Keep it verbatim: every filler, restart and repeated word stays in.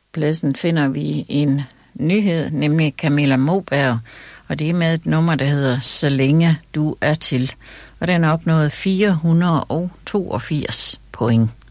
pladsen finder vi en nyhed, nemlig Camilla Moberg, og det er med et nummer, der hedder Så længe du er til. Og den har opnået fire hundrede og toogfirs point.